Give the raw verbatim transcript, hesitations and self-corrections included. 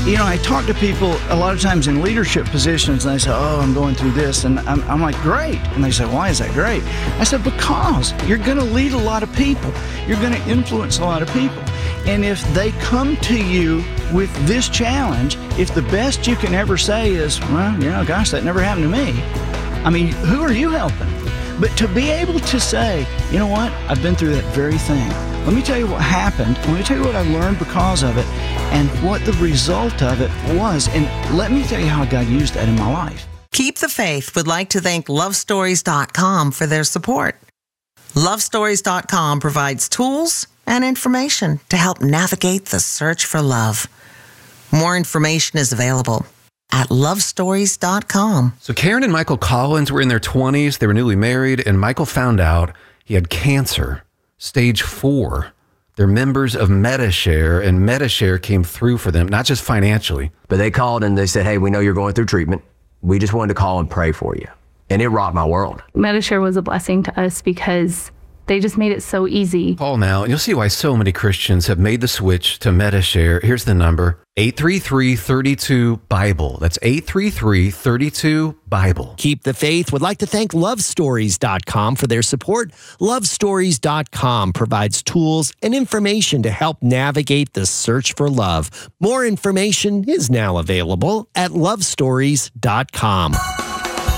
You know, I talk to people a lot of times in leadership positions, and they say, oh, I'm going through this. And I'm, I'm like, great. And they say, why is that great? I said, because you're going to lead a lot of people. You're going to influence a lot of people. And if they come to you with this challenge, if the best you can ever say is, well, you know, gosh, that never happened to me. I mean, who are you helping? But to be able to say, you know what, I've been through that very thing. Let me tell you what happened. Let me tell you what I learned because of it and what the result of it was. And let me tell you how God used that in my life. Keep the Faith would like to thank love stories dot com for their support. love stories dot com provides tools and information to help navigate the search for love. More information is available at love stories dot com. So Karen and Michael Collins were in their twenties. They were newly married, and Michael found out he had cancer, stage four. They're members of Medi-Share, and Medi-Share came through for them, not just financially. But they called and they said, hey, we know you're going through treatment. We just wanted to call and pray for you. And it rocked my world. Medi-Share was a blessing to us because they just made it so easy. Call now, and you'll see why so many Christians have made the switch to Medi-Share. Here's the number, eight three three, three two, Bible. That's eight three three, three two, Bible. Keep the Faith would like to thank love stories dot com for their support. love stories dot com provides tools and information to help navigate the search for love. More information is now available at love stories dot com.